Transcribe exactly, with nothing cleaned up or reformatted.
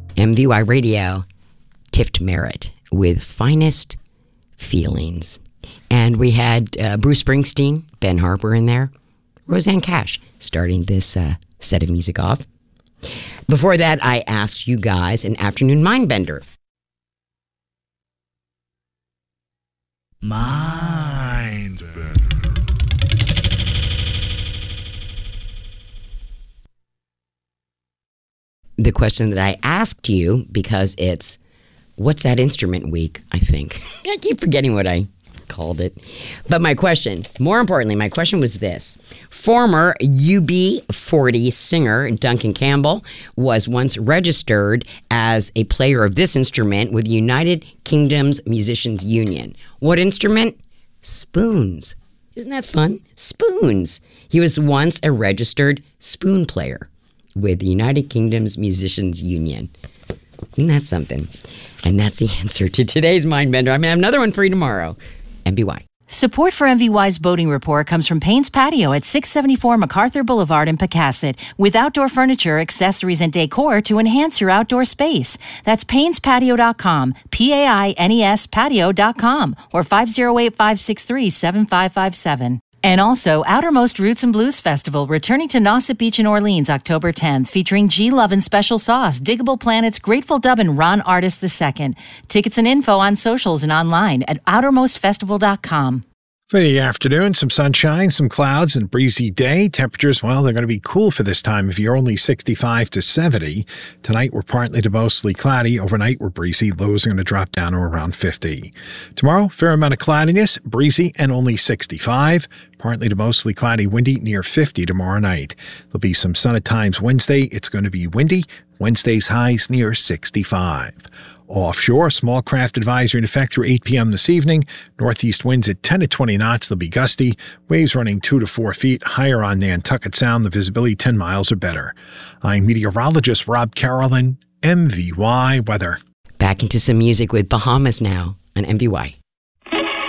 M V Y Radio, Tift Merritt with Finest Feelings. And we had uh, Bruce Springsteen, Ben Harper in there, Rosanne Cash starting this uh, set of music off. Before that, I asked you guys an afternoon mind bender. Mind bender. The question that I asked you, because it's What's That Instrument Week, I think. I keep forgetting what I called it. But my question, more importantly, my question was this. Former U B forty singer Duncan Campbell was once registered as a player of this instrument with United Kingdom's Musicians Union. What instrument? Spoons. Isn't that fun? Spoons. He was once a registered spoon player with the United Kingdom's Musicians Union. Isn't that something? And that's the answer to today's Mind Bender. I'm going to have another one for you tomorrow. M V Y. Support for M V Y's boating report comes from Payne's Patio at six seventy-four MacArthur Boulevard in Pecasset, with outdoor furniture, accessories, and decor to enhance your outdoor space. That's paynes patio dot com, P A I N E S patio dot com, or five oh eight, five six three, seven five five seven. And also, Outermost Roots and Blues Festival, returning to Nauset Beach in Orleans, October tenth, featuring G Love and Special Sauce, Diggable Planets, Grateful Dub, and Ron Artist the second. Tickets and info on socials and online at outermost festival dot com. For the afternoon, some sunshine, some clouds, and breezy day. Temperatures, well, they're going to be cool for this time of year, only sixty-five to seventy. Tonight, we're partly to mostly cloudy. Overnight, we're breezy. Lows are going to drop down to around fifty. Tomorrow, fair amount of cloudiness, breezy, and only sixty-five. Partly to mostly cloudy, windy, near fifty tomorrow night. There'll be some sun at times Wednesday. It's going to be windy. Wednesday's highs near sixty-five. Offshore, small craft advisory in effect through eight p.m. this evening. Northeast winds at ten to twenty knots. They'll be gusty. Waves running two to four feet. Higher on Nantucket Sound. The visibility ten miles or better. I'm meteorologist Rob Carolyn, M V Y Weather. Back into some music with Bahamas now on M V Y.